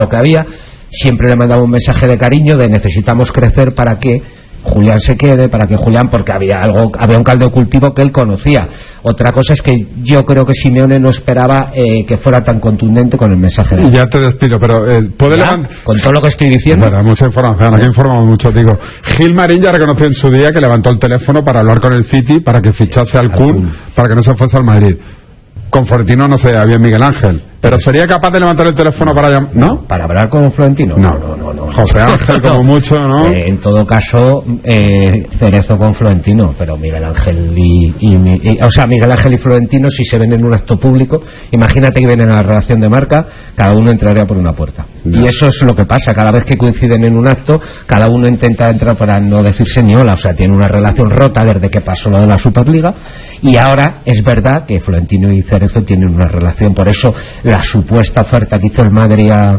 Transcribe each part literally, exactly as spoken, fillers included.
lo que había, siempre le mandaba un mensaje de cariño de necesitamos crecer para que Julián se quede, para que Julián, porque había algo, había un caldo de cultivo que él conocía. Otra cosa es que yo creo que Simeone no esperaba eh, que fuera tan contundente con el mensaje de... Y ya te despido, pero eh, ¿puede levantar? Con todo lo que estoy diciendo. Bueno, mucha información, aquí informamos mucho, digo. Gil Marín ya reconoció en su día que levantó el teléfono para hablar con el City para que fichase al Kun, para que no se fuese al Madrid. Con Florentino no sé, había Miguel Ángel. Pero ¿sería capaz de levantar el teléfono para llamar? ¿No? ¿Para hablar con Florentino? No, no, no. no. José Ángel como mucho, ¿no? Eh, en todo caso, eh, Cerezo con Florentino, pero Miguel Ángel y, y, y... O sea, Miguel Ángel y Florentino, si se ven en un acto público, imagínate que vienen a la redacción de Marca, cada uno entraría por una puerta. No. Y eso es lo que pasa, cada vez que coinciden en un acto, cada uno intenta entrar para no decirse ni hola, o sea, tiene una relación rota desde que pasó lo de la Superliga, y ahora es verdad que Florentino y Cerezo tienen una relación, por eso la supuesta oferta que hizo el Madrid a,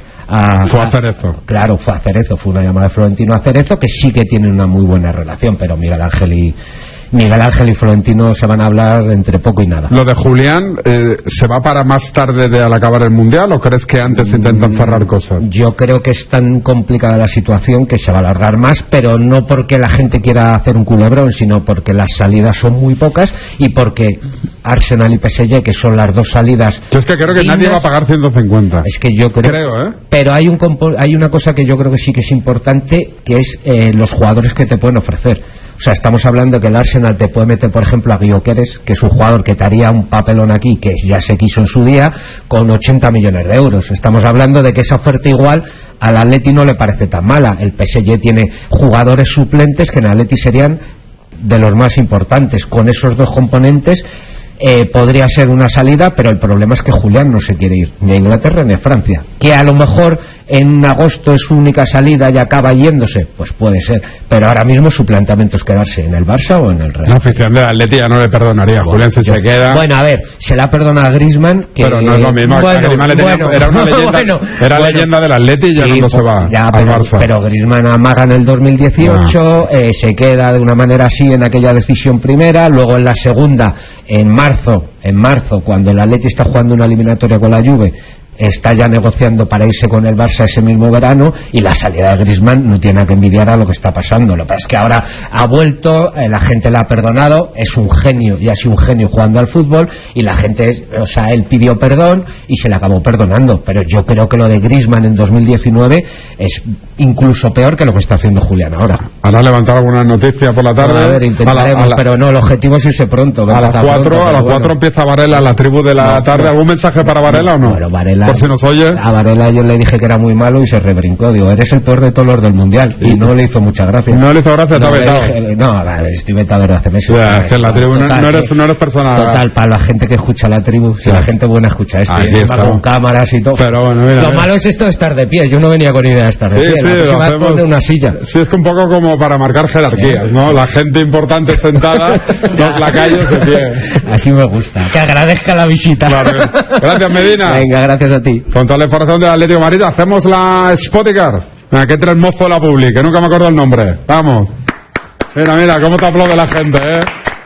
a, fue a Cerezo. Claro, fue a Cerezo, fue una llamada de Florentino a Cerezo, que sí que tienen una muy buena relación, pero Miguel Ángel y Miguel Ángel y Florentino se van a hablar entre poco y nada. Lo de Julián, eh, ¿se va para más tarde de al acabar el Mundial o crees que antes intentan cerrar cosas? Yo creo que es tan complicada la situación que se va a alargar más, pero no porque la gente quiera hacer un culebrón, sino porque las salidas son muy pocas y porque Arsenal y P S G, que son las dos salidas... Yo es que creo que dignas, nadie va a pagar ciento cincuenta. Es que yo creo... Creo, ¿eh? Pero hay, un hay una cosa que yo creo que sí que es importante, que es eh, los jugadores que te pueden ofrecer. O sea, estamos hablando que el Arsenal te puede meter, por ejemplo, a Gyökeres, que es un jugador que te haría un papelón aquí, que ya se quiso en su día, con ochenta millones de euros. Estamos hablando de que esa oferta igual al Atleti no le parece tan mala. El P S G tiene jugadores suplentes que en Atleti serían de los más importantes. Con esos dos componentes eh, podría ser una salida, pero el problema es que Julián no se quiere ir ni a Inglaterra ni a Francia. Que a lo mejor en agosto es su única salida y acaba yéndose, pues puede ser, pero ahora mismo su planteamiento es quedarse en el Barça o en el Real. La afición del Atleti ya no le perdonaría a bueno, Julián si yo, se queda. Bueno, a ver, se la perdona a Griezmann, que pero no es lo mismo. Bueno, Griezmann le tenía, bueno, era una leyenda, bueno, era bueno, leyenda del Atleti y ya sí, no se va ya, al pero, Barça. Pero Griezmann amaga en el dos mil dieciocho, ah. eh, se queda de una manera así en aquella decisión primera, luego en la segunda, en marzo, en marzo, cuando el Atleti está jugando una eliminatoria con la Juve, está ya negociando para irse con el Barça ese mismo verano, y la salida de Griezmann no tiene nada que envidiar a lo que está pasando. Lo que pasa es que ahora ha vuelto, eh, la gente le ha perdonado, es un genio y ha sido un genio jugando al fútbol, y la gente, o sea, él pidió perdón y se le acabó perdonando, pero yo creo que lo de Griezmann en dos mil diecinueve es incluso peor que lo que está haciendo Julián ahora. ¿Has levantado alguna noticia por la tarde? A ver, intentaremos, a la, a la, pero no, el objetivo es irse pronto. A las cuatro, a las cuatro empieza Varela, la tribu de la no, tarde. No, ¿algún mensaje para Varela o no? Bueno, Varela, por si nos oye. A Varela yo le dije que era muy malo y se rebrincó. Digo, eres el peor de todos los del Mundial. Y no le hizo mucha gracia. No le hizo gracia, no, está vetado. Dije, no, vale, estoy vetado desde hace meses. Ya, es que en la tribu total, no, eres, no eres persona. Total, para la gente que escucha la tribu, si ya. La gente buena escucha esto, y está con cámaras y todo. Pero bueno, mira, lo mira. malo es esto de estar de pie. Yo no venía con idea de estar de sí, pie. Sí, la hacemos, poner una silla. Sí, es que un poco como para marcar jerarquías, ¿no? La gente importante sentada, los lacayos de pie. Así me gusta. Que agradezca la visita. Vale. Gracias, Medina. Venga, gracias a ti. Con toda la información del Atlético de Madrid, hacemos la Spoticar. Venga, que entre el mozo de la Publi, que nunca me acuerdo el nombre. Vamos. Mira, mira, cómo te aplaude la gente, ¿eh?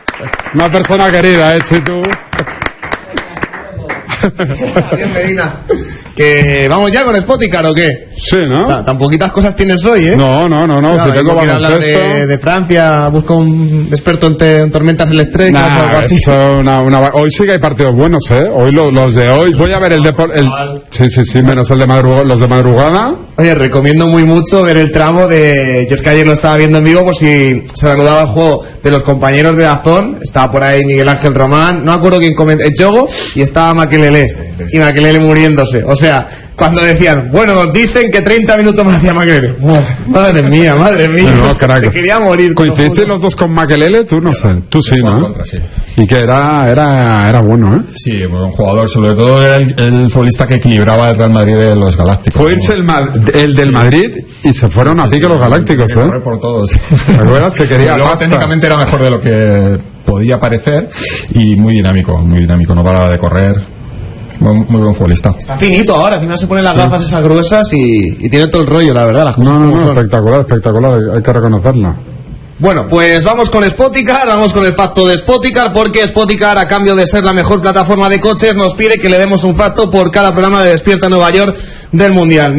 Una persona querida, ¿eh, Chitu? Bien, Medina. Que vamos ya con Spoticar, ¿o qué? Sí, ¿no? Tan, tan poquitas cosas tienes hoy, ¿eh? No, no, no, no. Claro, si tengo baloncesto. De, de Francia, busco un experto en, te, en tormentas eléctricas nah, o algo así. Eso, una, una, hoy sí que hay partidos buenos, ¿eh? Hoy lo, los de hoy. Voy a ver el de... El, sí, sí, sí, menos el de madrugada, los de madrugada. Oye, recomiendo muy mucho ver el tramo de... Yo es que ayer lo estaba viendo en vivo por si se reanudaba el juego de los compañeros de Dazón. Estaba por ahí Miguel Ángel Román, no me acuerdo quién comentó, el Chogo, y estaba Makelele. Y Makelele muriéndose. O sea... Cuando decían, bueno, nos dicen que treinta minutos más hacía Makelele. Oh, madre mía, madre mía. No, carajo. Se quería morir. ¿Coincidiste los dos con Makelele? Tú no sé. Tú sí, ¿no? Contra, sí. Y que era, era, era bueno, ¿eh? Sí, buen jugador. Sobre todo era el, el futbolista que equilibraba el Real Madrid de los Galácticos. Fue irse el, el del sí. Madrid y se fueron sí, sí, a pique sí, los Galácticos, ¿eh? Por todos. ¿Te acuerdas que quería luego técnicamente era mejor de lo que podía parecer y muy dinámico, muy dinámico. No paraba de correr. Muy, muy buen futbolista. Está finito ahora, encima se ponen las gafas esas gruesas y, y tiene todo el rollo, la verdad. Las cosas no, no, no, son. espectacular, espectacular, hay que reconocerla. Bueno, pues vamos con Spoticar, vamos con el facto de Spoticar, porque Spoticar, a cambio de ser la mejor plataforma de coches, nos pide que le demos un facto por cada programa de Despierta Nueva York del Mundial.